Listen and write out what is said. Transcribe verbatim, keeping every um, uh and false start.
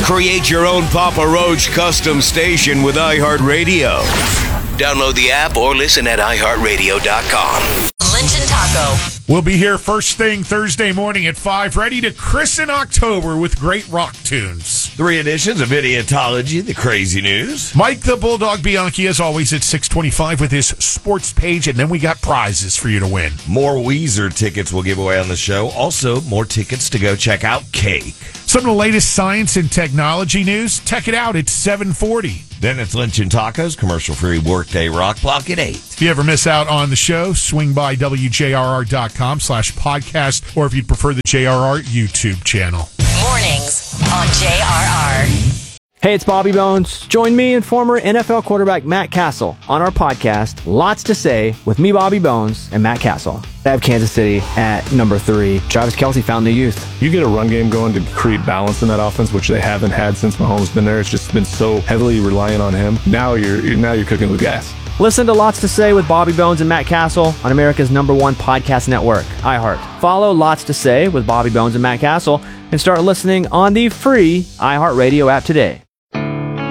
Create your own Papa Roach custom station with iHeartRadio. Download the app or listen at i heart radio dot com. Lynch and Taco. We'll be here first thing Thursday morning at five, ready to christen October with great rock tunes. Three editions of Idiotology, the crazy news. Mike the Bulldog Bianchi, as always, at six twenty-five with his sports page, and then we got prizes for you to win. More Weezer tickets we'll give away on the show. Also, more tickets to go check out Cake. Some of the latest science and technology news. Check it out at seven forty. Then it's Lynch and Tacos, commercial-free Workday Rock Block at eight. If you ever miss out on the show, swing by W J R R dot com slash podcast, or if you'd prefer, the J R R YouTube channel. Mornings on J R R. Hey, it's Bobby Bones. Join me and former N F L quarterback Matt Castle on our podcast, Lots to Say, with me, Bobby Bones, and Matt Castle. I have Kansas City at number three. Travis Kelce found new youth. You get a run game going to create balance in that offense, which they haven't had since Mahomes been there. It's just been so heavily reliant on him. Now you're now you're cooking with gas. Listen to Lots to Say with Bobby Bones and Matt Castle on America's number one podcast network, iHeart. Follow Lots to Say with Bobby Bones and Matt Castle and start listening on the free iHeartRadio app today.